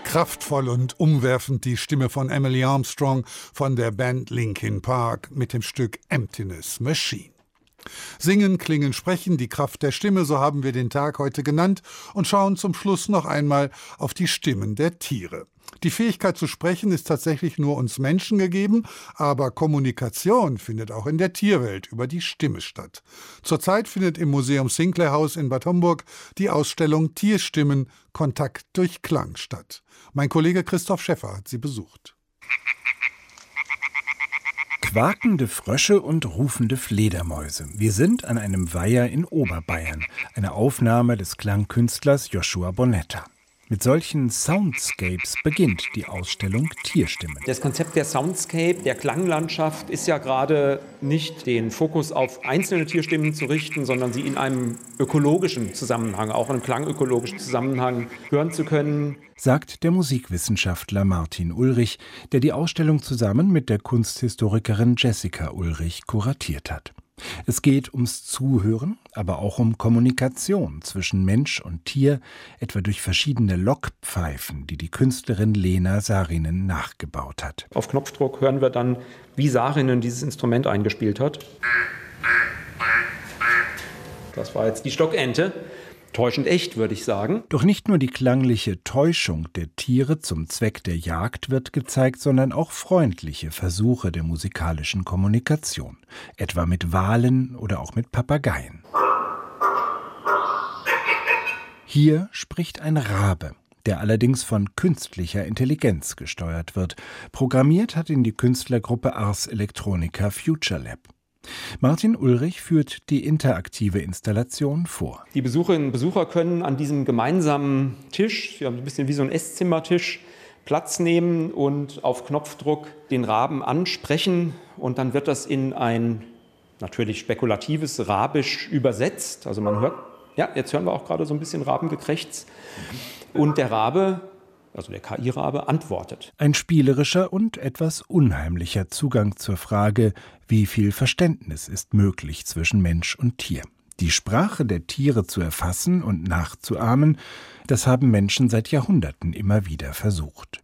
Kraftvoll und umwerfend die Stimme von Emily Armstrong von der Band Linkin Park mit dem Stück Emptiness Machine. Singen, klingen, sprechen, die Kraft der Stimme, so haben wir den Tag heute genannt und schauen zum Schluss noch einmal auf die Stimmen der Tiere. Die Fähigkeit zu sprechen ist tatsächlich nur uns Menschen gegeben, aber Kommunikation findet auch in der Tierwelt über die Stimme statt. Zurzeit findet im Museum Sinclair House in Bad Homburg die Ausstellung Tierstimmen – Kontakt durch Klang statt. Mein Kollege Christoph Schäffer hat sie besucht. Quakende Frösche und rufende Fledermäuse. Wir sind an einem Weiher in Oberbayern. Eine Aufnahme des Klangkünstlers Joshua Bonetta. Mit solchen Soundscapes beginnt die Ausstellung Tierstimmen. Das Konzept der Soundscape, der Klanglandschaft, ist ja gerade nicht den Fokus auf einzelne Tierstimmen zu richten, sondern sie in einem ökologischen Zusammenhang, auch in einem klangökologischen Zusammenhang hören zu können. Sagt der Musikwissenschaftler Martin Ulrich, der die Ausstellung zusammen mit der Kunsthistorikerin Jessica Ulrich kuratiert hat. Es geht ums Zuhören, aber auch um Kommunikation zwischen Mensch und Tier, etwa durch verschiedene Lockpfeifen, die die Künstlerin Lena Saarinen nachgebaut hat. Auf Knopfdruck hören wir dann, wie Saarinen dieses Instrument eingespielt hat. Das war jetzt die Stockente. Täuschend echt, würde ich sagen. Doch nicht nur die klangliche Täuschung der Tiere zum Zweck der Jagd wird gezeigt, sondern auch freundliche Versuche der musikalischen Kommunikation, etwa mit Walen oder auch mit Papageien. Hier spricht ein Rabe, der allerdings von künstlicher Intelligenz gesteuert wird. Programmiert hat ihn die Künstlergruppe Ars Electronica Future Lab. Martin Ulrich führt die interaktive Installation vor. Die Besucherinnen und Besucher können an diesem gemeinsamen Tisch, wir haben ein bisschen wie so ein Esszimmertisch, Platz nehmen und auf Knopfdruck den Raben ansprechen. Und dann wird das in ein natürlich spekulatives Rabisch übersetzt. Also man hört, ja, jetzt hören wir auch gerade so ein bisschen Rabengekrächz. Und der Rabe, also der KI-Rabe, antwortet. Ein spielerischer und etwas unheimlicher Zugang zur Frage, wie viel Verständnis ist möglich zwischen Mensch und Tier. Die Sprache der Tiere zu erfassen und nachzuahmen, das haben Menschen seit Jahrhunderten immer wieder versucht.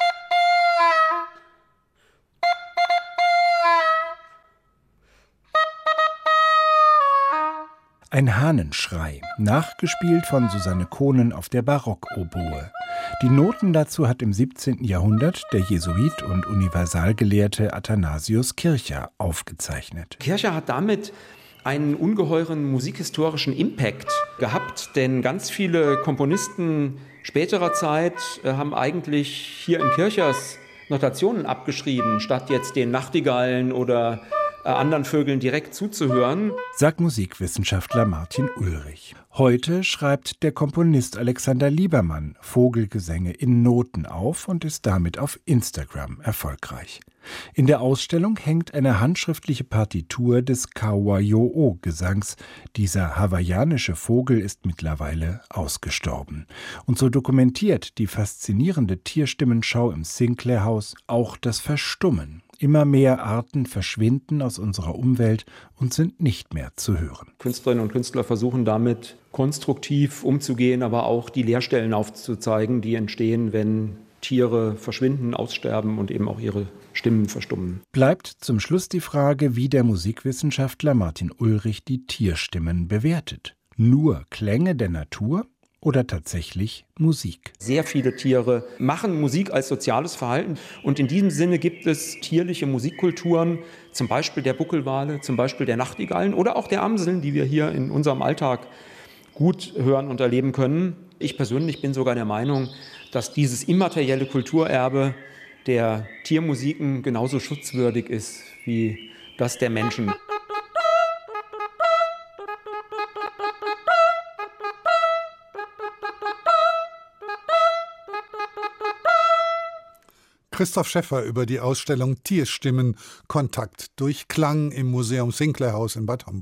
Ein Hahnenschrei, nachgespielt von Susanne Kohnen auf der Barockoboe. Die Noten dazu hat im 17. Jahrhundert der Jesuit und Universalgelehrte Athanasius Kircher aufgezeichnet. Kircher hat damit einen ungeheuren musikhistorischen Impact gehabt, denn ganz viele Komponisten späterer Zeit haben eigentlich hier in Kirchers Notationen abgeschrieben, statt jetzt den Nachtigallen oder anderen Vögeln direkt zuzuhören. Sagt Musikwissenschaftler Martin Ulrich. Heute schreibt der Komponist Alexander Liebermann Vogelgesänge in Noten auf und ist damit auf Instagram erfolgreich. In der Ausstellung hängt eine handschriftliche Partitur des Kawayo'o-Gesangs. Dieser hawaiianische Vogel ist mittlerweile ausgestorben. Und so dokumentiert die faszinierende Tierstimmenschau im Sinclair House auch das Verstummen. Immer mehr Arten verschwinden aus unserer Umwelt und sind nicht mehr zu hören. Künstlerinnen und Künstler versuchen damit konstruktiv umzugehen, aber auch die Leerstellen aufzuzeigen, die entstehen, wenn Tiere verschwinden, aussterben und eben auch ihre Stimmen verstummen. Bleibt zum Schluss die Frage, wie der Musikwissenschaftler Martin Ulrich die Tierstimmen bewertet. Nur Klänge der Natur? Oder tatsächlich Musik. Sehr viele Tiere machen Musik als soziales Verhalten und in diesem Sinne gibt es tierliche Musikkulturen, zum Beispiel der Buckelwale, zum Beispiel der Nachtigallen oder auch der Amseln, die wir hier in unserem Alltag gut hören und erleben können. Ich persönlich bin sogar der Meinung, dass dieses immaterielle Kulturerbe der Tiermusiken genauso schutzwürdig ist wie das der Menschen. Christoph Schäffer über die Ausstellung Tierstimmen – Kontakt durch Klang im Museum Sinclair House in Bad Homburg.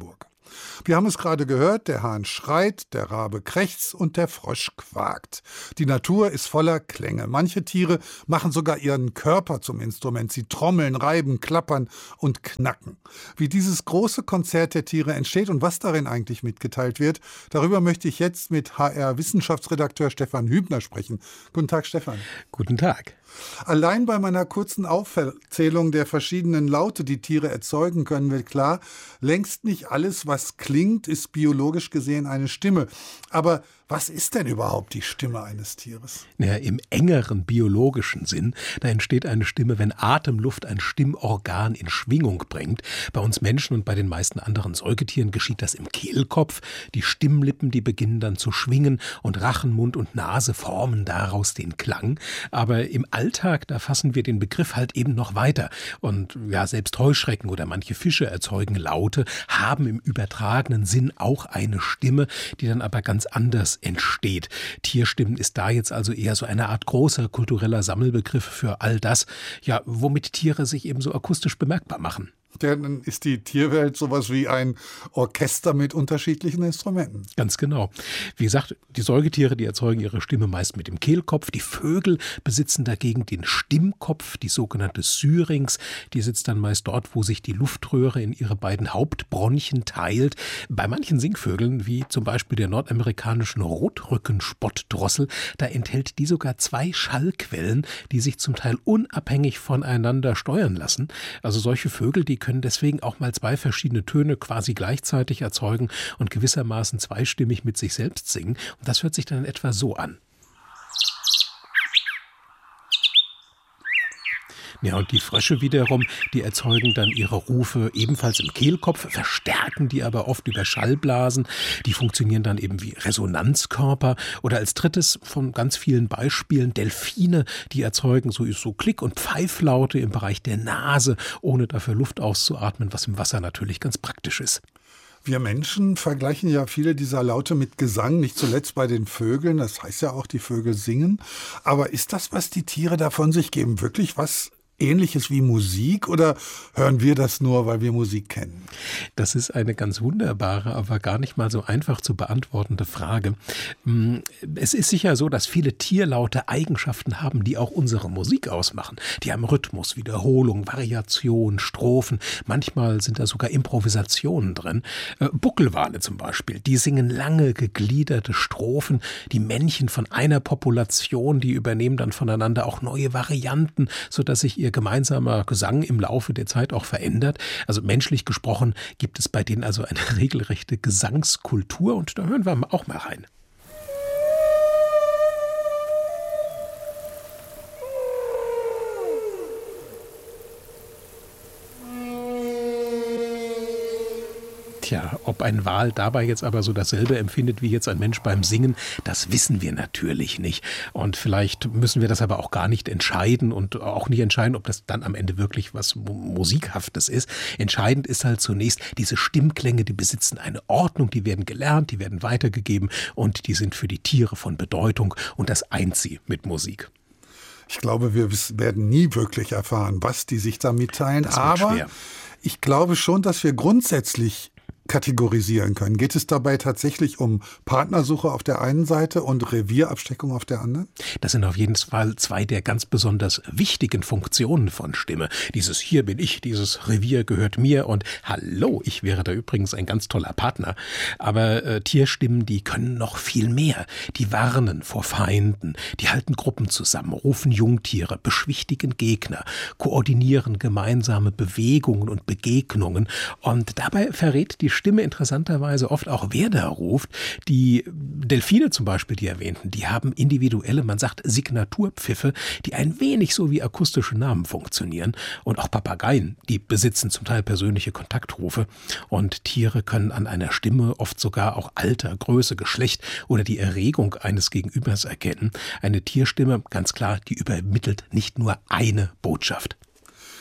Wir haben es gerade gehört, der Hahn schreit, der Rabe krächzt und der Frosch quakt. Die Natur ist voller Klänge. Manche Tiere machen sogar ihren Körper zum Instrument. Sie trommeln, reiben, klappern und knacken. Wie dieses große Konzert der Tiere entsteht und was darin eigentlich mitgeteilt wird, darüber möchte ich jetzt mit HR-Wissenschaftsredakteur Stefan Hübner sprechen. Guten Tag, Stefan. Guten Tag. Allein bei meiner kurzen Aufzählung der verschiedenen Laute, die Tiere erzeugen können, wird klar, längst nicht alles, was klingt, ist biologisch gesehen eine Stimme. Aber was ist denn überhaupt die Stimme eines Tieres? Ja, im engeren biologischen Sinn, da entsteht eine Stimme, wenn Atemluft ein Stimmorgan in Schwingung bringt. Bei uns Menschen und bei den meisten anderen Säugetieren geschieht das im Kehlkopf. Die Stimmlippen, die beginnen dann zu schwingen und Rachen, Mund und Nase formen daraus den Klang. Aber im Alltag, da fassen wir den Begriff halt eben noch weiter. Und ja, selbst Heuschrecken oder manche Fische erzeugen Laute, haben im übertragenen Sinn auch eine Stimme, die dann aber ganz anders entsteht. Tierstimmen ist da jetzt also eher so eine Art großer kultureller Sammelbegriff für all das, ja, womit Tiere sich eben so akustisch bemerkbar machen. Dann ist die Tierwelt sowas wie ein Orchester mit unterschiedlichen Instrumenten. Ganz genau. Wie gesagt, die Säugetiere, die erzeugen ihre Stimme meist mit dem Kehlkopf. Die Vögel besitzen dagegen den Stimmkopf, die sogenannte Syrinx. Die sitzt dann meist dort, wo sich die Luftröhre in ihre beiden Hauptbronchien teilt. Bei manchen Singvögeln, wie zum Beispiel der nordamerikanischen Rotrückenspottdrossel, da enthält die sogar 2 Schallquellen, die sich zum Teil unabhängig voneinander steuern lassen. Also solche Vögel, die können deswegen auch mal 2 verschiedene Töne quasi gleichzeitig erzeugen und gewissermaßen zweistimmig mit sich selbst singen. Und das hört sich dann in etwa so an. Ja, und die Frösche wiederum, die erzeugen dann ihre Rufe ebenfalls im Kehlkopf, verstärken die aber oft über Schallblasen. Die funktionieren dann eben wie Resonanzkörper. Oder als drittes von ganz vielen Beispielen Delfine, die erzeugen so Klick- und Pfeiflaute im Bereich der Nase, ohne dafür Luft auszuatmen, was im Wasser natürlich ganz praktisch ist. Wir Menschen vergleichen ja viele dieser Laute mit Gesang, nicht zuletzt bei den Vögeln. Das heißt ja auch, die Vögel singen. Aber ist das, was die Tiere da von sich geben, wirklich was Ähnliches wie Musik oder hören wir das nur, weil wir Musik kennen? Das ist eine ganz wunderbare, aber gar nicht mal so einfach zu beantwortende Frage. Es ist sicher so, dass viele Tierlaute Eigenschaften haben, die auch unsere Musik ausmachen. Die haben Rhythmus, Wiederholung, Variation, Strophen. Manchmal sind da sogar Improvisationen drin. Buckelwale zum Beispiel, die singen lange gegliederte Strophen. Die Männchen von einer Population, die übernehmen dann voneinander auch neue Varianten, sodass sich ihr gemeinsamer Gesang im Laufe der Zeit auch verändert. Also menschlich gesprochen gibt es bei denen also eine regelrechte Gesangskultur und da hören wir auch mal rein. Tja, ob ein Wal dabei jetzt aber so dasselbe empfindet wie jetzt ein Mensch beim Singen, das wissen wir natürlich nicht. Und vielleicht müssen wir das aber auch gar nicht entscheiden und auch nicht entscheiden, ob das dann am Ende wirklich was Musikhaftes ist. Entscheidend ist halt zunächst, diese Stimmklänge, die besitzen eine Ordnung, die werden gelernt, die werden weitergegeben und die sind für die Tiere von Bedeutung und das eint sie mit Musik. Ich glaube, wir werden nie wirklich erfahren, was die sich da mitteilen. Aber schwer. Ich glaube schon, dass wir grundsätzlich kategorisieren können. Geht es dabei tatsächlich um Partnersuche auf der einen Seite und Revierabsteckung auf der anderen? Das sind auf jeden Fall 2 der ganz besonders wichtigen Funktionen von Stimme. Dieses Hier bin ich, dieses Revier gehört mir und hallo, ich wäre da übrigens ein ganz toller Partner. Aber Tierstimmen, die können noch viel mehr. Die warnen vor Feinden, die halten Gruppen zusammen, rufen Jungtiere, beschwichtigen Gegner, koordinieren gemeinsame Bewegungen und Begegnungen und dabei verrät die Stimme interessanterweise oft auch, wer da ruft. Die Delfine zum Beispiel, die erwähnten, die haben individuelle, man sagt Signaturpfiffe, die ein wenig so wie akustische Namen funktionieren. Und auch Papageien, die besitzen zum Teil persönliche Kontaktrufe. Und Tiere können an einer Stimme oft sogar auch Alter, Größe, Geschlecht oder die Erregung eines Gegenübers erkennen. Eine Tierstimme, ganz klar, die übermittelt nicht nur eine Botschaft.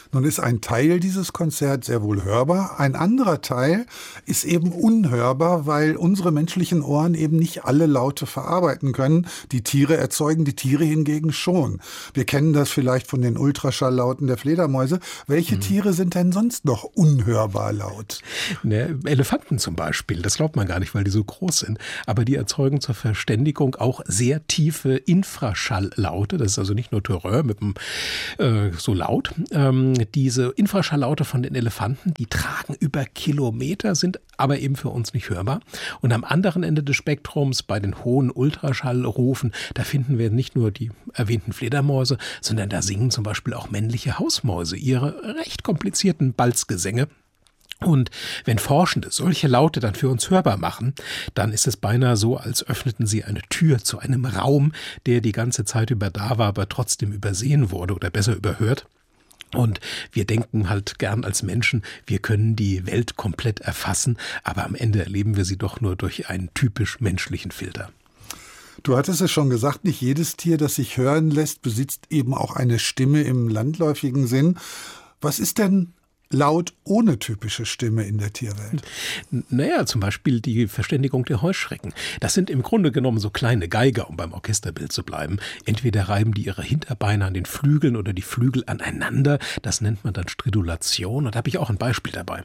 Nun ist ein Teil dieses Konzerts sehr wohl hörbar, ein anderer Teil ist eben unhörbar, weil unsere menschlichen Ohren eben nicht alle Laute verarbeiten können. Die Tiere erzeugen, die Tiere hingegen schon. Wir kennen das vielleicht von den Ultraschalllauten der Fledermäuse. Welche Tiere sind denn sonst noch unhörbar laut? Ne, Elefanten zum Beispiel, das glaubt man gar nicht, weil die so groß sind. Aber die erzeugen zur Verständigung auch sehr tiefe Infraschalllaute. Das ist also nicht nur Terreur mit dem so laut. Diese Infraschalllaute von den Elefanten, die tragen über Kilometer, sind aber eben für uns nicht hörbar. Und am anderen Ende des Spektrums, bei den hohen Ultraschallrufen, da finden wir nicht nur die erwähnten Fledermäuse, sondern da singen zum Beispiel auch männliche Hausmäuse ihre recht komplizierten Balzgesänge. Und wenn Forschende solche Laute dann für uns hörbar machen, dann ist es beinahe so, als öffneten sie eine Tür zu einem Raum, der die ganze Zeit über da war, aber trotzdem übersehen wurde oder besser überhört. Und wir denken halt gern als Menschen, wir können die Welt komplett erfassen, aber am Ende erleben wir sie doch nur durch einen typisch menschlichen Filter. Du hattest es schon gesagt, nicht jedes Tier, das sich hören lässt, besitzt eben auch eine Stimme im landläufigen Sinn. Was ist denn laut ohne typische Stimme in der Tierwelt? Naja, zum Beispiel die Verständigung der Heuschrecken. Das sind im Grunde genommen so kleine Geiger, um beim Orchesterbild zu bleiben. Entweder reiben die ihre Hinterbeine an den Flügeln oder die Flügel aneinander. Das nennt man dann Stridulation. Und da habe ich auch ein Beispiel dabei.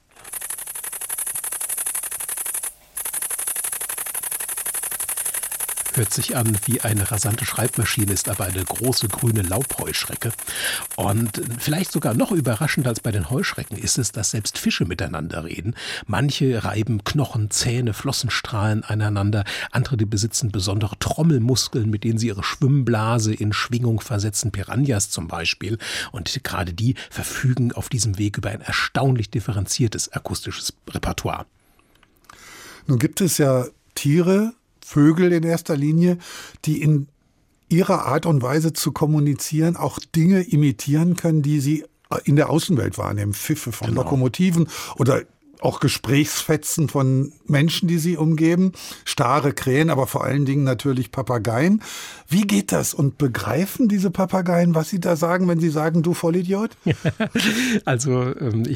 Hört sich an wie eine rasante Schreibmaschine, ist aber eine große grüne Laubheuschrecke. Und vielleicht sogar noch überraschender als bei den Heuschrecken ist es, dass selbst Fische miteinander reden. Manche reiben Knochen, Zähne, Flossenstrahlen aneinander. Andere, die besitzen besondere Trommelmuskeln, mit denen sie ihre Schwimmblase in Schwingung versetzen. Piranhas zum Beispiel. Und gerade die verfügen auf diesem Weg über ein erstaunlich differenziertes akustisches Repertoire. Nun gibt es ja Tiere, Vögel in erster Linie, die in ihrer Art und Weise zu kommunizieren auch Dinge imitieren können, die sie in der Außenwelt wahrnehmen. Pfiffe von Lokomotiven oder auch Gesprächsfetzen von Menschen, die sie umgeben. Starre Krähen, aber vor allen Dingen natürlich Papageien. Wie geht das? Und begreifen diese Papageien, was sie da sagen, wenn sie sagen, du Vollidiot? Also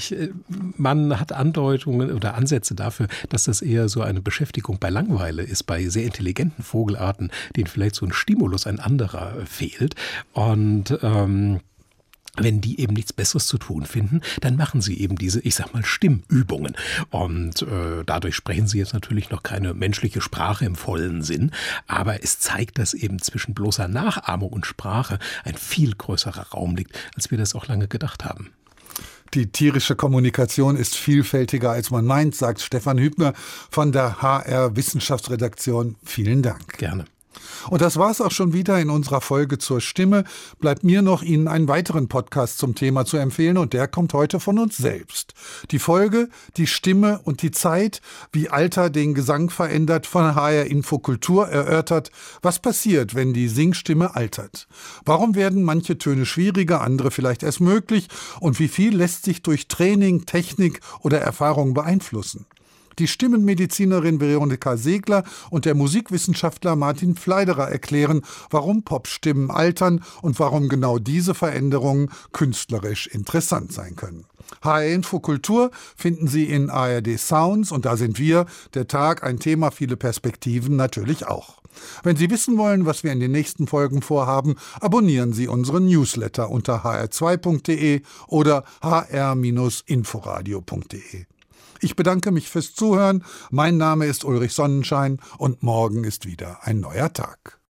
man hat Andeutungen oder Ansätze dafür, dass das eher so eine Beschäftigung bei Langeweile ist, bei sehr intelligenten Vogelarten, denen vielleicht so ein Stimulus, ein anderer fehlt. Und wenn die eben nichts Besseres zu tun finden, dann machen sie eben diese, ich sag mal, Stimmübungen. Und dadurch sprechen sie jetzt natürlich noch keine menschliche Sprache im vollen Sinn. Aber es zeigt, dass eben zwischen bloßer Nachahmung und Sprache ein viel größerer Raum liegt, als wir das auch lange gedacht haben. Die tierische Kommunikation ist vielfältiger, als man meint, sagt Stefan Hübner von der HR Wissenschaftsredaktion. Vielen Dank. Gerne. Und das war's auch schon wieder in unserer Folge zur Stimme. Bleibt mir noch, Ihnen einen weiteren Podcast zum Thema zu empfehlen und der kommt heute von uns selbst. Die Folge, die Stimme und die Zeit, wie Alter den Gesang verändert, von HR Infokultur erörtert, was passiert, wenn die Singstimme altert. Warum werden manche Töne schwieriger, andere vielleicht erst möglich und wie viel lässt sich durch Training, Technik oder Erfahrung beeinflussen? Die Stimmenmedizinerin Veronika Segler und der Musikwissenschaftler Martin Pfleiderer erklären, warum Popstimmen altern und warum genau diese Veränderungen künstlerisch interessant sein können. HR Infokultur finden Sie in ARD Sounds und da sind wir, der Tag, ein Thema, viele Perspektiven natürlich auch. Wenn Sie wissen wollen, was wir in den nächsten Folgen vorhaben, abonnieren Sie unseren Newsletter unter hr2.de oder hr-inforadio.de. Ich bedanke mich fürs Zuhören. Mein Name ist Ulrich Sonnenschein und morgen ist wieder ein neuer Tag.